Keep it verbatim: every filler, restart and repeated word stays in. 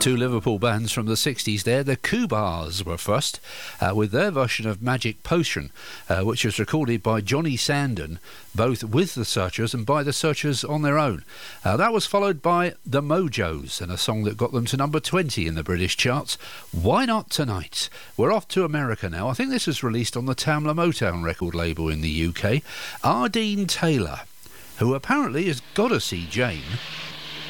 Two Liverpool bands from the sixties there. The Kubas were first, uh, with their version of Magic Potion, uh, which was recorded by Johnny Sandon, both with the Searchers and by the Searchers on their own. Uh, that was followed by the Mojos, and a song that got them to number twenty in the British charts, Why Not Tonight. We're off to America now. I think this was released on the Tamla Motown record label in the U K. Ardeen Taylor, who apparently has got to see Jane